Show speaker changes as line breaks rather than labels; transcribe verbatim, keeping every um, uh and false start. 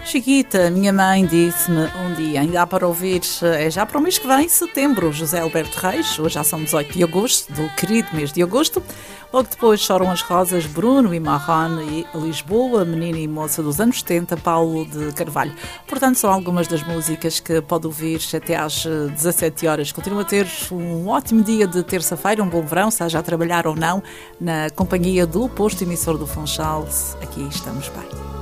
Chiquita, minha mãe disse-me um dia, ainda há para ouvir, é já para o mês que vem, setembro, José Alberto Reis, hoje já são dezoito de agosto, do querido mês de agosto. Logo depois choram as rosas, Bruno e Marrone e Lisboa, menina e moça dos anos setenta, Paulo de Carvalho. Portanto, são algumas das músicas que pode ouvir até às dezassete horas. Continua a ter um ótimo dia de terça-feira, um bom verão, seja a trabalhar ou não, na companhia do posto emissor do Funchal. Aqui estamos bem.